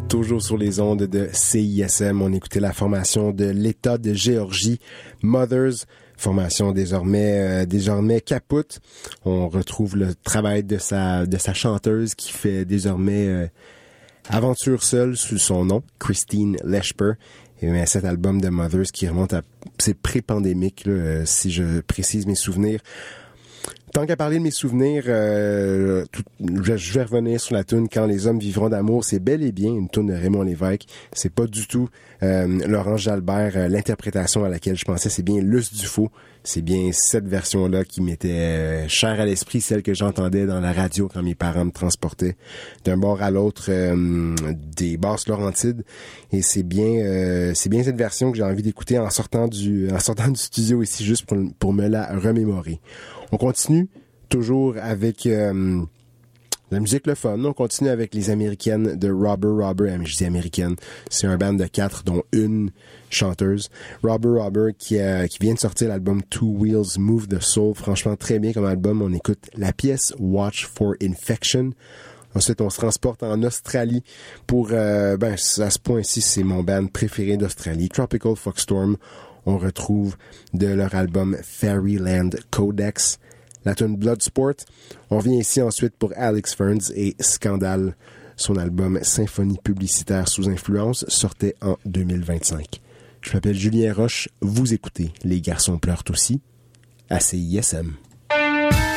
Toujours sur les ondes de CISM, on écoutait la formation de l'État de Géorgie, Mothers, formation désormais capoute. On retrouve le travail de sa chanteuse qui fait désormais aventure seule sous son nom, Christine Leshper. Et cet album de Mothers qui remonte à... C'est pré-pandémique, là, si je précise mes souvenirs. Tant qu'à parler de mes souvenirs, je vais revenir sur la tune Quand les hommes vivront d'amour. C'est bel et bien une tune de Raymond Lévesque. C'est pas du tout Laurent Jalbert. L'interprétation à laquelle je pensais, c'est bien Luce Dufault. C'est bien cette version-là qui m'était chère à l'esprit, celle que j'entendais dans la radio quand mes parents me transportaient d'un bord à l'autre des Basses-Laurentides. Et c'est bien cette version que j'ai envie d'écouter en sortant du studio ici, juste pour me la remémorer. On continue toujours avec la musique le fun. On continue avec les Américaines de Robber. Je dis américaine. C'est un band de 4, dont une chanteuse. Robber qui vient de sortir l'album Two Wheels Move the Soul. Franchement, très bien comme album. On écoute la pièce Watch for Infection. Ensuite, on se transporte en Australie pour, à ce point-ci, c'est mon band préféré d'Australie. Tropical Foxstorm. On retrouve de leur album Fairyland Codex, la tune Bloodsport. On vient ici ensuite pour Alex Ferns et Scandale. Son album Symphonie publicitaire sous influence sortait en 2025. Je m'appelle Julien Roche. Vous écoutez Les garçons pleurent aussi à CISM.